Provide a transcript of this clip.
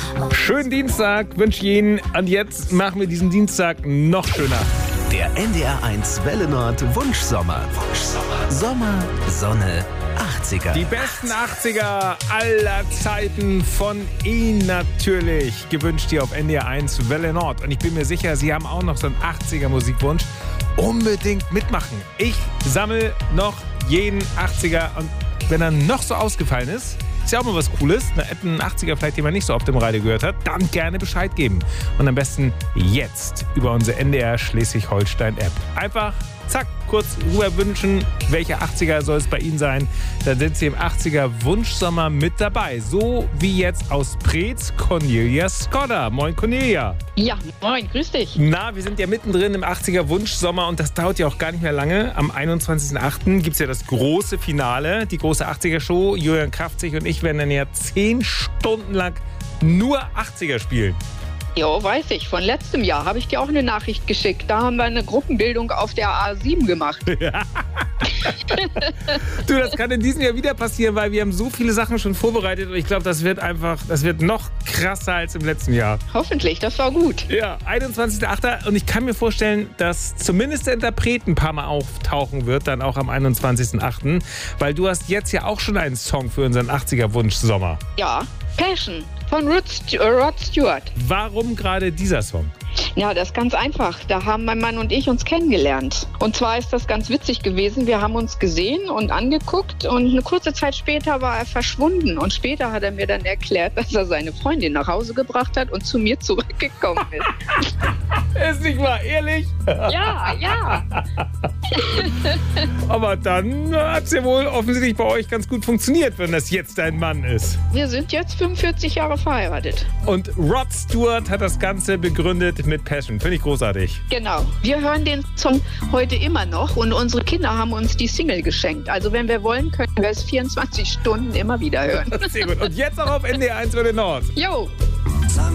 Schönen Dienstag wünsche ich Ihnen. Und jetzt machen wir diesen Dienstag noch schöner. Der NDR1 Welle Nord Wunschsommer. Sommer, Sonne, 80er. Die besten 80er aller Zeiten von Ihnen natürlich gewünscht hier auf NDR1 Welle Nord. Und ich bin mir sicher, Sie haben auch noch so einen 80er Musikwunsch. Unbedingt mitmachen. Ich sammle noch jeden 80er und wenn er noch so ausgefallen ist ja auch mal was Cooles, einen 80er vielleicht, den man nicht so oft im Radio gehört hat, dann gerne Bescheid geben. Und am besten jetzt über unsere NDR Schleswig-Holstein-App. Einfach, zack, kurz rüber wünschen, welcher 80er soll es bei Ihnen sein. Dann sind Sie im 80er Wunschsommer mit dabei. So wie jetzt aus Preetz Cornelia Skodder. Moin Cornelia. Ja, moin, grüß dich. Na, wir sind ja mittendrin im 80er Wunschsommer und das dauert ja auch gar nicht mehr lange. Am 21.08. gibt es ja das große Finale, die große 80er-Show. Julian Kraftzig und ich werden dann ja 10 Stunden lang nur 80er spielen. Jo, weiß ich. Von letztem Jahr habe ich dir auch eine Nachricht geschickt. Da haben wir eine Gruppenbildung auf der A7 gemacht. Du, das kann in diesem Jahr wieder passieren, weil wir haben so viele Sachen schon vorbereitet und ich glaube, das wird noch krasser als im letzten Jahr. Hoffentlich, das war gut. Ja, 21.08. und ich kann mir vorstellen, dass zumindest der Interpret ein paar Mal auftauchen wird, dann auch am 21.08., weil du hast jetzt ja auch schon einen Song für unseren 80er-Wunsch-Sommer. Ja, Passion von Rod Stewart. Warum gerade dieser Song? Ja, das ist ganz einfach. Da haben mein Mann und ich uns kennengelernt. Und zwar ist das ganz witzig gewesen. Wir haben uns gesehen und angeguckt und eine kurze Zeit später war er verschwunden. Und später hat er mir dann erklärt, dass er seine Freundin nach Hause gebracht hat und zu mir zurückgekommen ist. Ist nicht wahr, ehrlich? Ja. Aber dann hat es ja wohl offensichtlich bei euch ganz gut funktioniert, wenn das jetzt dein Mann ist. Wir sind jetzt 45 Jahre verheiratet. Und Rod Stewart hat das Ganze begründet mit Passion. Finde ich großartig. Genau. Wir hören den Song heute immer noch und unsere Kinder haben uns die Single geschenkt. Also wenn wir wollen, können wir es 24 Stunden immer wieder hören. Sehr gut. Und jetzt auch auf NDR1 Welle Nord. Jo.